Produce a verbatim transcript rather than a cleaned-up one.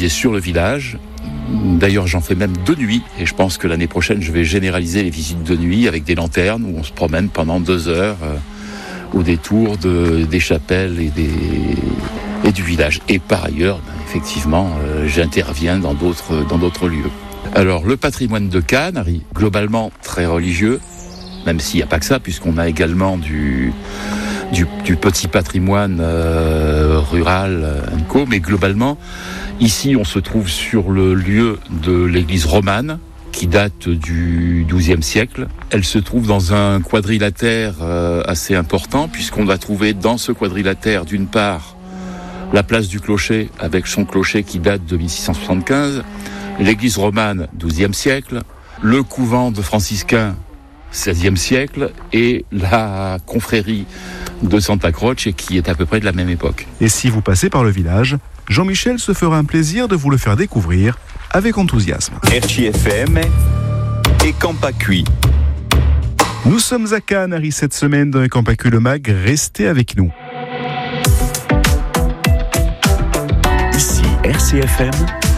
organisées sur le village. D'ailleurs, j'en fais même de nuit, et je pense que l'année prochaine, je vais généraliser les visites de nuit avec des lanternes où on se promène pendant deux heures euh, au détour de, des chapelles et, des, et du village. Et par ailleurs, ben, effectivement, euh, j'interviens dans d'autres, dans d'autres lieux. Alors, le patrimoine de Cannes, globalement très religieux, même s'il n'y a pas que ça, puisqu'on a également du, du, du petit patrimoine euh, rural, euh, co, mais globalement, ici, on se trouve sur le lieu de l'église romane, qui date du douzième siècle. Elle se trouve dans un quadrilatère euh, assez important, puisqu'on va trouver dans ce quadrilatère, d'une part, la place du clocher, avec son clocher qui date de mille six cent soixante-quinze, l'église romane, douzième siècle, le couvent de franciscains, seizième siècle, et la confrérie de Santa Croce, qui est à peu près de la même époque. Et si vous passez par le village, Jean-Michel se fera un plaisir de vous le faire découvrir avec enthousiasme. R C F M et Campacui. Nous sommes à Cannes, Harry, cette semaine dans Campacui le Mag. Restez avec nous. Ici R C F M,